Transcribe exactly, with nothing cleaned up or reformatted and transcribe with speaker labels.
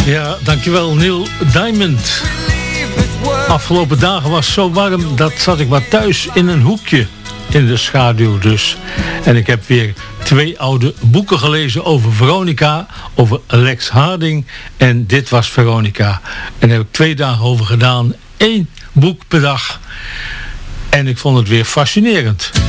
Speaker 1: Ja, dankjewel Neil Diamond. Afgelopen dagen was het zo warm, dat zat ik maar thuis in een hoekje. In de schaduw dus. En ik heb weer twee oude boeken gelezen over Veronica, over Lex Harding. En dit was Veronica. En daar heb ik twee dagen over gedaan. Eén boek per dag. En ik vond het weer fascinerend.